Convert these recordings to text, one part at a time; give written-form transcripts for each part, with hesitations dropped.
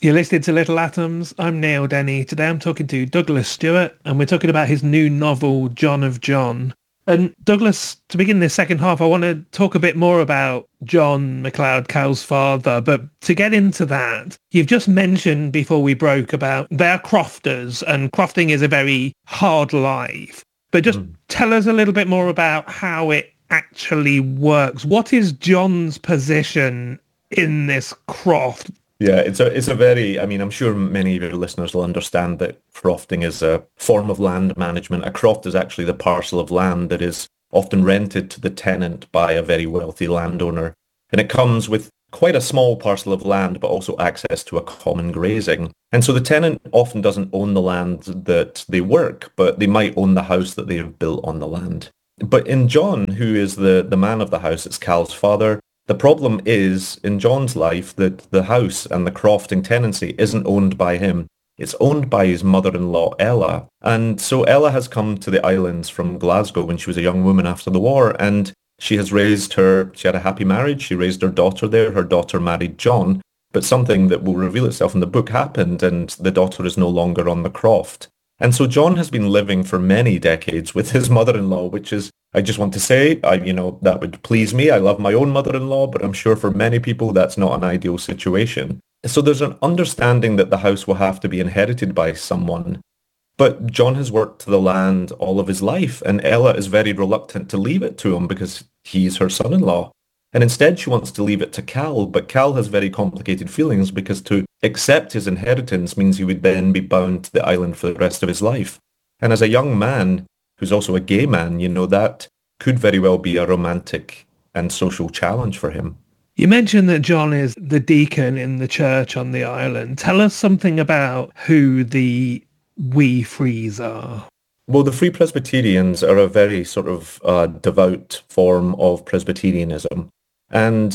You're listening to Little Atoms. I'm Neil Denny. Today I'm talking to Douglas Stewart, and we're talking about his new novel, John of John. And Douglas, to begin this second half, I want to talk a bit more about John MacLeod, Cal's father. But to get into that, you've just mentioned before we broke about they're crofters, and crofting is a very hard life. But just tell us a little bit more about how it actually works. What is John's position in this croft? Yeah, it's a very, I mean, I'm sure many of your listeners will understand that crofting is a form of land management. A croft is actually the parcel of land that is often rented to the tenant by a very wealthy landowner. And it comes with quite a small parcel of land, but also access to a common grazing. And so the tenant often doesn't own the land that they work, but they might own the house that they have built on the land. But in John, who is the man of the house, it's Cal's father. The problem is, in John's life, that the house and the crofting tenancy isn't owned by him. It's owned by his mother-in-law, Ella. And so Ella has come to the islands from Glasgow when she was a young woman after the war, and she had a happy marriage. She raised her daughter there. Her daughter married John. But something that will reveal itself in the book happened, and the daughter is no longer on the croft. And so John has been living for many decades with his mother-in-law, which is, I just want to say, that would please me. I love my own mother-in-law, but I'm sure for many people that's not an ideal situation. So there's an understanding that the house will have to be inherited by someone. But John has worked the land all of his life, and Ella is very reluctant to leave it to him because he's her son-in-law. And instead she wants to leave it to Cal, but Cal has very complicated feelings because to accept his inheritance means he would then be bound to the island for the rest of his life. And as a young man, who's also a gay man, that could very well be a romantic and social challenge for him. You mentioned that John is the deacon in the church on the island. Tell us something about who the Wee Frees are. Well, the Free Presbyterians are a very sort of devout form of Presbyterianism. And,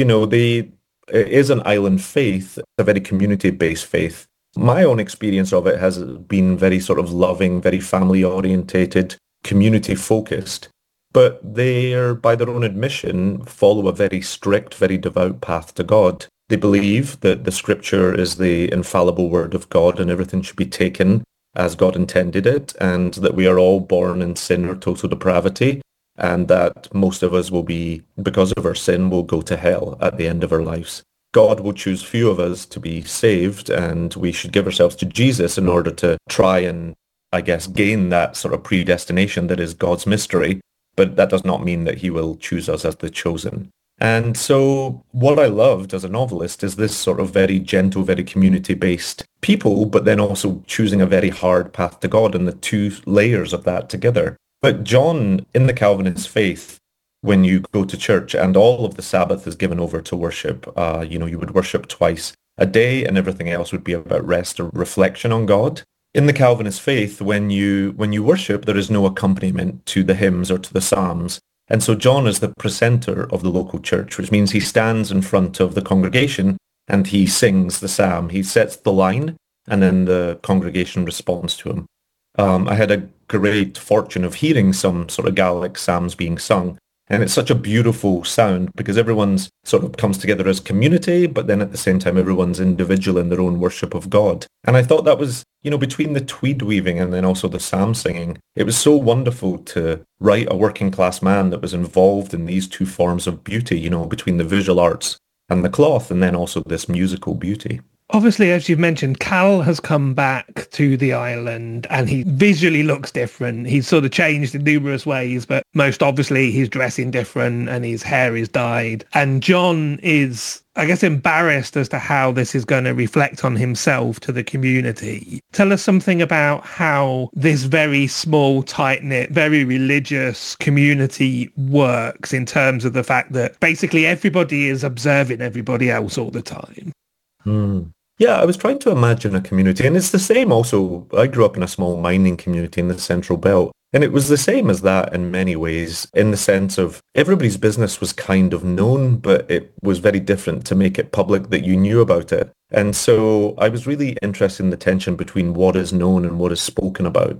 it is an island faith, a very community-based faith. My own experience of it has been very sort of loving, very family-orientated, community-focused. But they are, by their own admission, follow a very strict, very devout path to God. They believe that the scripture is the infallible word of God and everything should be taken as God intended it, and that we are all born in sin or total depravity, and that most of us will be, because of our sin, will go to hell at the end of our lives. God will choose few of us to be saved, and we should give ourselves to Jesus in order to try and, I guess, gain that sort of predestination that is God's mystery, but that does not mean that he will choose us as the chosen. And so what I loved as a novelist is this sort of very gentle, very community-based people, but then also choosing a very hard path to God and the two layers of that together. But John, in the Calvinist faith, when you go to church and all of the Sabbath is given over to worship, you would worship twice a day and everything else would be about rest or reflection on God. In the Calvinist faith, when you worship, there is no accompaniment to the hymns or to the psalms. And so John is the precentor of the local church, which means he stands in front of the congregation and he sings the psalm. He sets the line and then the congregation responds to him. I had a great fortune of hearing some sort of Gaelic psalms being sung. And it's such a beautiful sound because everyone's sort of comes together as community, but then at the same time, everyone's individual in their own worship of God. And I thought that was, between the tweed weaving and then also the psalm singing, it was so wonderful to write a working class man that was involved in these two forms of beauty, between the visual arts and the cloth, and then also this musical beauty. Obviously, as you've mentioned, Cal has come back to the island and he visually looks different. He's sort of changed in numerous ways, but most obviously he's dressing different and his hair is dyed. And John is, I guess, embarrassed as to how this is going to reflect on himself to the community. Tell us something about how this very small, tight-knit, very religious community works in terms of the fact that basically everybody is observing everybody else all the time. Yeah, I was trying to imagine a community, and it's the same also. I grew up in a small mining community in the Central Belt, and it was the same as that in many ways, in the sense of everybody's business was kind of known, but it was very different to make it public that you knew about it. And so I was really interested in the tension between what is known and what is spoken about.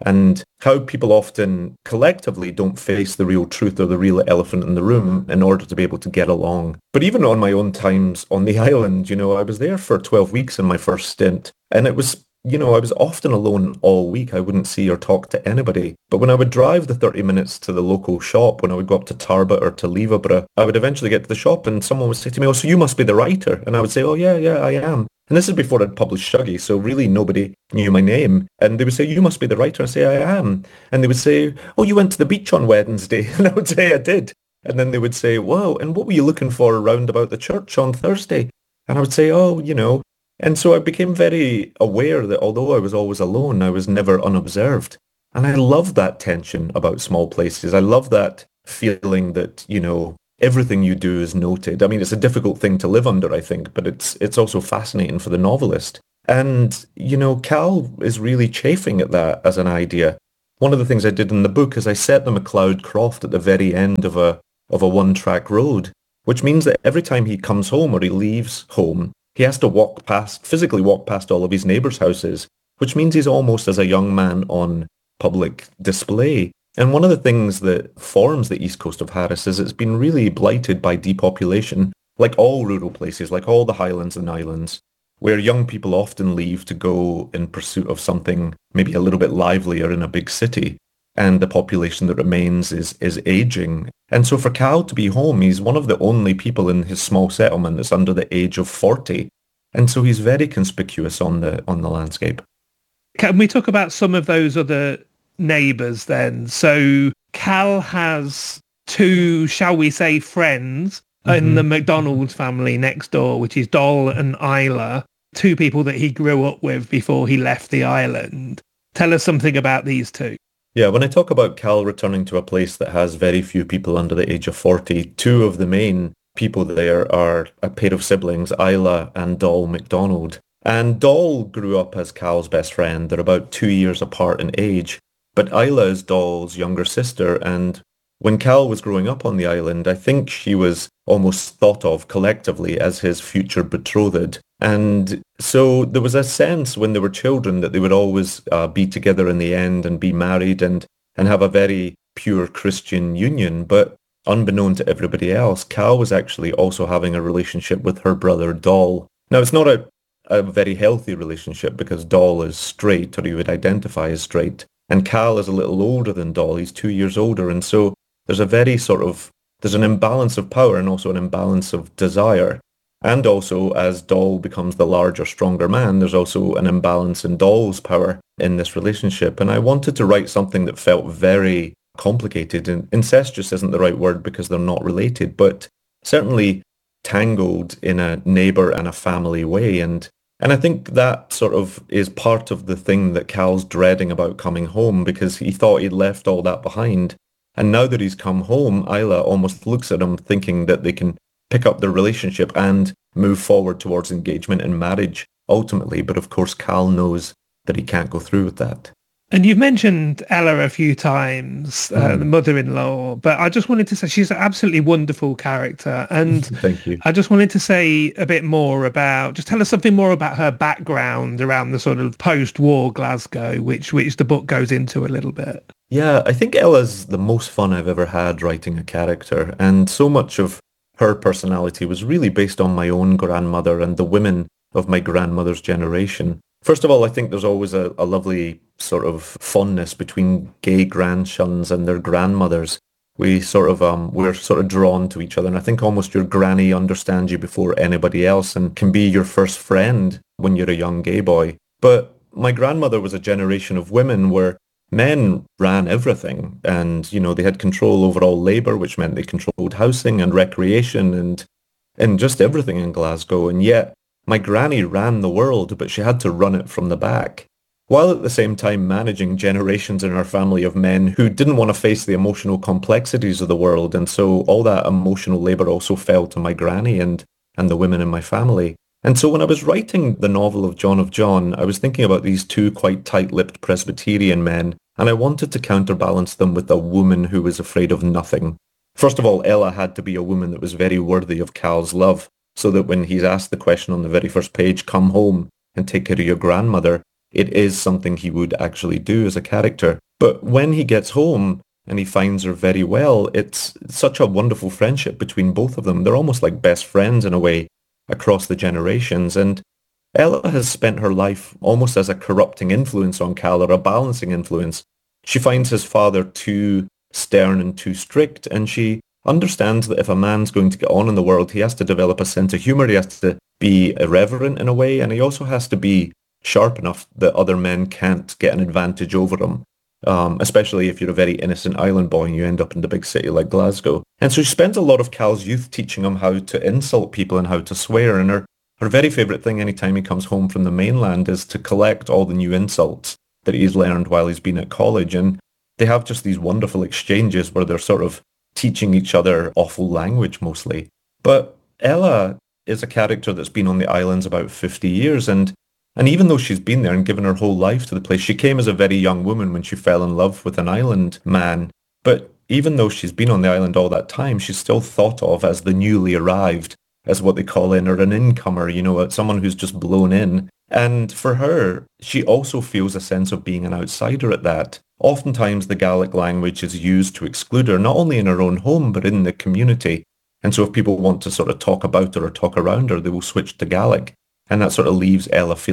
and how people often collectively don't face the real truth or the real elephant in the room in order to be able to get along. But even on my own times on the island, I was there for 12 weeks in my first stint, and it was I was often alone all week. I wouldn't see or talk to anybody. But when I would drive the 30 minutes to the local shop, when I would go up to Tarbert or to Leverburgh, I would eventually get to the shop and someone would say to me, "Oh, so you must be the writer." And I would say, "Oh, yeah, I am." And this is before I'd published Shuggie, so really nobody knew my name. And they would say, "You must be the writer." I say, "I am." And they would say, "Oh, you went to the beach on Wednesday." And I would say, "I did." And then they would say, "Wow, and what were you looking for round about the church on Thursday?" And I would say, "Oh, And so I became very aware that although I was always alone, I was never unobserved. And I love that tension about small places. I love that feeling that, everything you do is noted. I mean, it's a difficult thing to live under, I think, but it's also fascinating for the novelist. And, Cal is really chafing at that as an idea. One of the things I did in the book is I set the MacLeod Croft at the very end of a one-track road, which means that every time he comes home or he leaves home, he has to physically walk past all of his neighbours' houses, which means he's almost as a young man on public display. And one of the things that forms the east coast of Harris is it's been really blighted by depopulation, like all rural places, like all the highlands and islands, where young people often leave to go in pursuit of something maybe a little bit livelier in a big city. And the population that remains is aging. And so for Cal to be home, he's one of the only people in his small settlement that's under the age of 40. And so he's very conspicuous on the landscape. Can we talk about some of those other neighbours then? So Cal has two, shall we say, friends in the MacDonald family next door, which is Doll and Isla, two people that he grew up with before he left the island. Tell us something about these two. Yeah, when I talk about Cal returning to a place that has very few people under the age of 40, two of the main people there are a pair of siblings, Isla and Doll MacDonald. And Doll grew up as Cal's best friend. They're about 2 years apart in age. But Isla is Doll's younger sister. And when Cal was growing up on the island, I think she was almost thought of collectively as his future betrothed. And so there was a sense when they were children that they would always be together in the end and be married and have a very pure Christian union. But unbeknown to everybody else, Cal was actually also having a relationship with her brother Doll. Now, it's not a very healthy relationship because Doll is straight, or he would identify as straight. And Cal is a little older than Doll. He's 2 years older. And so there's there's an imbalance of power and also an imbalance of desire. And also, as Doll becomes the larger, stronger man, there's also an imbalance in Doll's power in this relationship. And I wanted to write something that felt very complicated. And incestuous isn't the right word because they're not related, but certainly tangled in a neighbour and a family way. And I think that sort of is part of the thing that Cal's dreading about coming home, because he thought he'd left all that behind. And now that he's come home, Isla almost looks at him thinking that they can pick up their relationship and move forward towards engagement and marriage ultimately. But of course, Cal knows that he can't go through with that. And you've mentioned Ella a few times, the mother-in-law, but I just wanted to say she's an absolutely wonderful character. And Thank you. I just wanted to say a bit more just tell us something more about her background around the sort of post-war Glasgow, which the book goes into a little bit. Yeah, I think Ella's the most fun I've ever had writing a character. And so much of her personality was really based on my own grandmother and the women of my grandmother's generation. First of all, I think there's always a lovely sort of fondness between gay grandsons and their grandmothers. We're sort of drawn to each other. And I think almost your granny understands you before anybody else and can be your first friend when you're a young gay boy. But my grandmother was a generation of women where men ran everything, and, they had control over all labour, which meant they controlled housing and recreation and just everything in Glasgow. And yet my granny ran the world, but she had to run it from the back, while at the same time managing generations in our family of men who didn't want to face the emotional complexities of the world. And so all that emotional labour also fell to my granny and the women in my family. And so when I was writing the novel of John of John, I was thinking about these two quite tight-lipped Presbyterian men, and I wanted to counterbalance them with a woman who was afraid of nothing. First of all, Ella had to be a woman that was very worthy of Cal's love, so that when he's asked the question on the very first page, "Come home and take care of your grandmother," it is something he would actually do as a character. But when he gets home and he finds her very well, it's such a wonderful friendship between both of them. They're almost like best friends in a way across the generations. And Ella has spent her life almost as a corrupting influence on Cal, or a balancing influence. She finds his father too stern and too strict, and she understands that if a man's going to get on in the world, he has to develop a sense of humor, he has to be irreverent in a way, and he also has to be sharp enough that other men can't get an advantage over him. Especially if you're a very innocent island boy and you end up in the big city like Glasgow. And so she spends a lot of Cal's youth teaching him how to insult people and how to swear, and her very favourite thing anytime he comes home from the mainland is to collect all the new insults that he's learned while he's been at college. And they have just these wonderful exchanges where they're sort of teaching each other awful language mostly. But Ella is a character that's been on the islands about 50 years, and even though she's been there and given her whole life to the place, she came as a very young woman when she fell in love with an island man. But even though she's been on the island all that time, she's still thought of as the newly arrived, as what they call in, or an incomer, someone who's just blown in. And for her, she also feels a sense of being an outsider at that. Oftentimes the Gaelic language is used to exclude her, not only in her own home, but in the community. And so if people want to sort of talk about her or talk around her, they will switch to Gaelic. And that sort of leaves Ella feeling